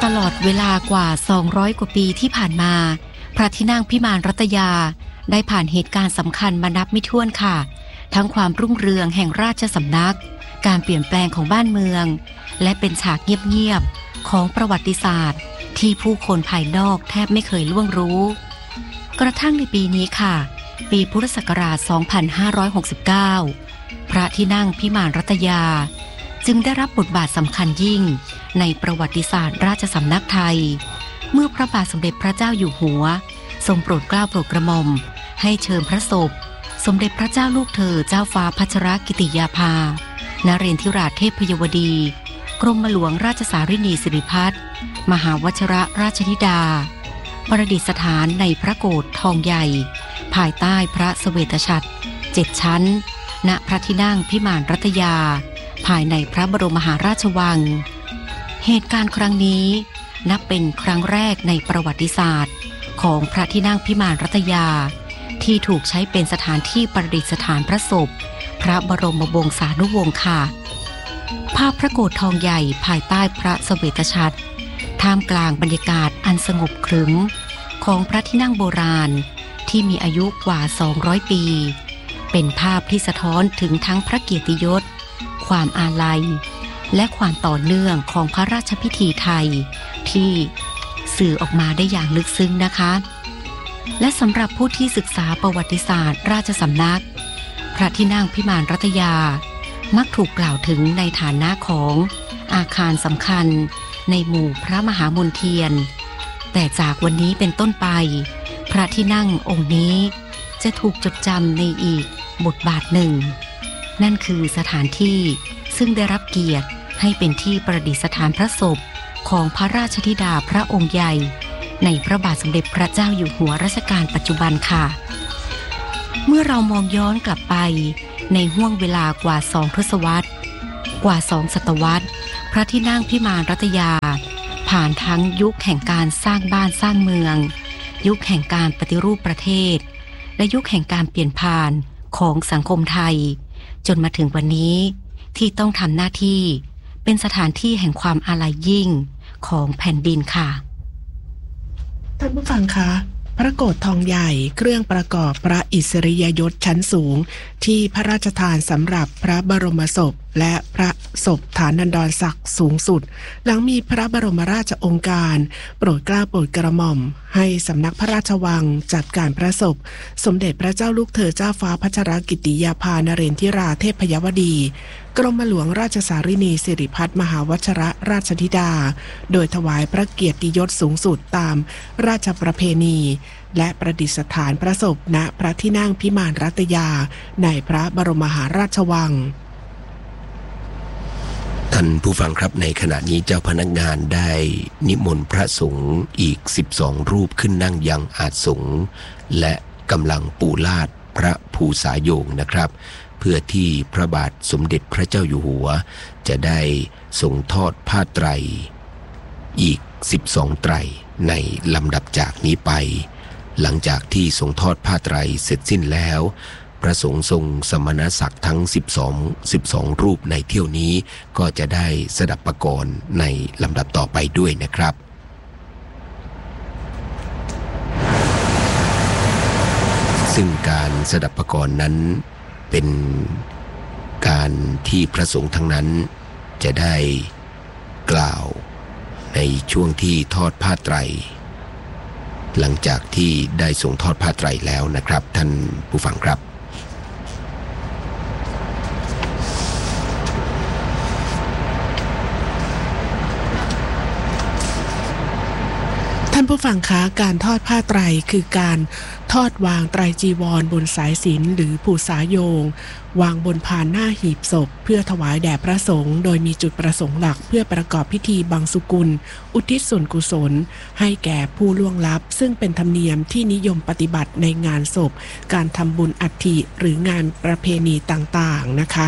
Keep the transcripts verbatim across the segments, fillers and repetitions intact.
ตลอดเวลากว่าสองร้อยกว่าปีที่ผ่านมาพระที่นั่งพิมานรัตยาได้ผ่านเหตุการณ์สำคัญมานับไม่ถ้วนค่ะทั้งความรุ่งเรืองแห่งราชสำนักการเปลี่ยนแปลงของบ้านเมืองและเป็นฉากเงียบๆของประวัติศาสตร์ที่ผู้คนภายนอกแทบไม่เคยล่วงรู้กระทั่งในปีนี้ค่ะปีพุทธศักราชสองพันห้าร้อยหกสิบเก้าพระที่นั่งพิมานรัตยาจึงได้รับบทบาทสำคัญยิ่งในประวัติศาสตร์ราชสำนักไทยเมื่อพระบาทสมเด็จพระเจ้าอยู่หัวทรงโปรดเกล้าโปรดกระหม่อมให้เชิญพระศพสมเด็จพระเจ้าลูกเธอเจ้าฟ้าพัชรกิติยาภานเรศธิราชเทพยวดีกรมหลวงราชสารินีสิริพัฒน์มหาวชิรราชธิดาประดิษฐานในพระโกฐทองใหญ่ภายใต้พระเสวตฉัตรเจ็ดชั้นณพระที่นั่งพิมานรัตยาภายในพระบรมมหาราชวังเหตุการณ์ครั้งนี้นับเป็นครั้งแรกในประวัติศาสตร์ของพระที่นั่งพิมานรัตยาที่ถูกใช้เป็นสถานที่ประดิษฐานพระศพพระบรมวงศานุวงศ์ค่ะภาพพระโกฐทองใหญ่ภายใต้พระเสวตฉัตรท่ามกลางบรรยากาศอันสงบขรึมของพระที่นั่งโบราณที่มีอายุกว่าสองร้อยปีเป็นภาพที่สะท้อนถึงทั้งพระเกียรติยศความอาลัยและความต่อเนื่องของพระราชพิธีไทยที่สื่อออกมาได้อย่างลึกซึ้งนะคะและสำหรับผู้ที่ศึกษาประวัติศาสตร์ราชสำนักพระที่นั่งพิมานรัตยามักถูกกล่าวถึงในฐานะของอาคารสำคัญในหมู่พระมหามนเทียนแต่จากวันนี้เป็นต้นไปพระที่นั่งองค์นี้จะถูกจดจำในอีกบทบาทหนึ่งนั่นคือสถานที่ซึ่งได้รับเกียรติให้เป็นที่ประดิษฐานพระศพของพระราชธิดาพระองค์ใหญ่ในพระบาทสมเด็จพระเจ้าอยู่หัวรัชกาลปัจจุบันค่ะเมื่อเรามองย้อนกลับไปในห้วงเวลากว่าสองทศวรรษกว่าสองศตวรรษพระที่นั่งพิมานรัตยาผ่านทั้งยุคแห่งการสร้างบ้านสร้างเมืองยุคแห่งการปฏิรูปประเทศและยุคแห่งการเปลี่ยนผ่านของสังคมไทยจนมาถึงวันนี้ที่ต้องทำหน้าที่เป็นสถานที่แห่งความอาลัยยิ่งของแผ่นดินค่ะท่านผู้ฟังคะพระโกฐทองใหญ่เครื่องประกอบพระอิสริยยศชั้นสูงที่พระราชทานสำหรับพระบรมศพและพระศพฐานันดรศักดิ์สูงสุดหลังมีพระบรมราชโองการโปรดเกล้าโปรดกระหม่อมให้สำนักพระราชวังจัดการพระศพสมเด็จพระเจ้าลูกเธอเจ้าฟ้าพัชรกิติยาภานเรศธิราเทพยวดีกรมหลวงราชสารินีสิริพัฒน์มหาวชิรราชธิดาโดยถวายพระเกียรติยศสูงสุดตามราชประเพณีและประดิษฐานพระศพณพระที่นั่งพิมานรัตยาในพระบรมมหาราชวังท่านผู้ฟังครับในขณะนี้เจ้าพนักงานได้นิมนต์พระสงฆ์อีกสิบสองรูปขึ้นนั่งยังอาสงฆ์และกำลังปูลาดพระภูษาโยงนะครับเพื่อที่พระบาทสมเด็จพระเจ้าอยู่หัวจะได้ทรงทอดผ้าไตรอีกสิบสองไตรในลำดับจากนี้ไปหลังจากที่ทรงทอดผ้าไตรเสร็จสิ้นแล้วพระสงฆ์ทรงสมณศักดิ์ทั้งสิบสอง สิบสองรูปในเที่ยวนี้ก็จะได้สดับประกรณ์ในลำดับต่อไปด้วยนะครับซึ่งการสดับประกรณ์นั้นเป็นการที่พระสงฆ์ทั้งนั้นจะได้กล่าวในช่วงที่ทอดผ้าไตรหลังจากที่ได้ทรงทอดผ้าไตรแล้วนะครับท่านผู้ฟังครับท่านผู้ฟังคะการทอดผ้าไตรคือการทอดวางไตรจีวรบนสายสิญจน์หรือภูษาโยงวางบนพานหน้าหีบศพเพื่อถวายแด่พระสงฆ์โดยมีจุดประสงค์หลักเพื่อประกอบพิธีบังสุกุลอุทิศส่วนกุศลให้แก่ผู้ล่วงลับซึ่งเป็นธรรมเนียมที่นิยมปฏิบัติในงานศพการทำบุญอัฐิหรืองานประเพณีต่างๆนะคะ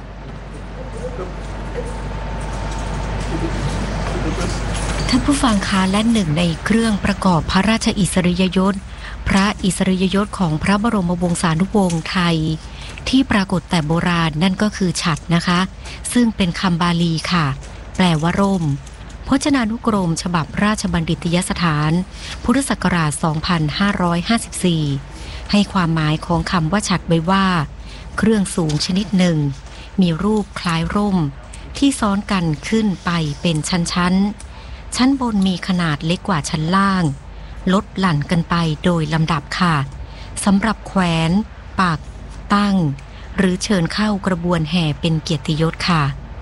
ท่านผู้ฟังคะและหนึ่งในเครื่องประกอบพระราชอิสริยยศพระอิสริยยศของพระบรมวงศานุวงศ์ไทยที่ปรากฏแต่โบราณนั่นก็คือฉัตรนะคะซึ่งเป็นคำบาลีค่ะแปลว่าร่มพจนานุกรมฉบับราชบัณฑิตยสถานพุทธศักราช สองพันห้าร้อยห้าสิบสี่ ให้ความหมายของคำว่าฉัตรไว้ว่าเครื่องสูงชนิดหนึ่งมีรูปคล้ายร่มที่ซ้อนกันขึ้นไปเป็นชั้นๆชั้นบนมีขนาดเล็กกว่าชั้นล่างลดหลั่นกันไปโดยลำดับค่ะสำหรับแขวนปักตั้งหรือเชิญเข้ากระบวนแห่เป็นเกียรติยศค่ะ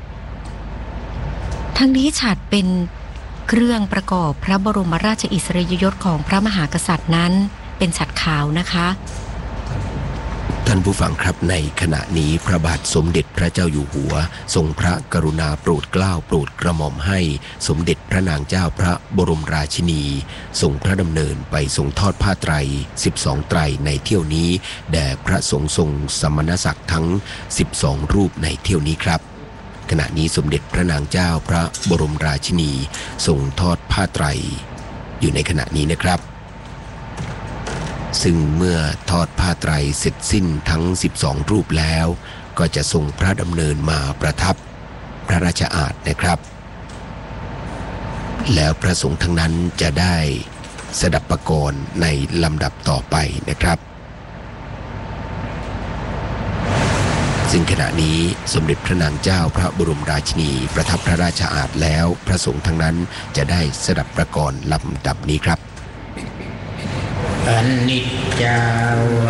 ทั้งนี้ฉัตรเป็นเครื่องประกอบพระบรมราชอิสริยยศของพระมหากษัตริย์นั้นเป็นฉัตรขาวนะคะท่านผู้ฟังครับในขณะนี้พระบาทสมเด็จพระเจ้าอยู่หัวทรงพระกรุณาโปรดเกล้าโปรดกระหม่อมให้สมเด็จพระนางเจ้าพระบรมราชินีทรงพระดำเนินไปทรงทอดผ้าไตรสิบสองไตรในเที่ยวนี้แด่พระสงฆ์ทรงสมณศักดิ์ทั้งสิบสองรูปในเที่ยวนี้ครับขณะนี้สมเด็จพระนางเจ้าพระบรมราชินีทรงทอดผ้าไตรอยู่ในขณะนี้นะครับซึ่งเมื่อทอดผ้าไตรเสร็จสิ้นทั้งสิบสองรูปแล้วก็จะทรงพระดำเนินมาประทับพระราชอาณานะครับแล้วพระสงฆ์ทั้งนั้นจะได้สดับประกรณ์ในลำดับต่อไปนะครับซึ่งขณะนี้สมเด็จพระนางเจ้าพระบรมราชินีประทับพระราชอาณาแล้วพระสงฆ์ทั้งนั้นจะได้สดับประกรณ์ลำดับนี้ครับอนิจจา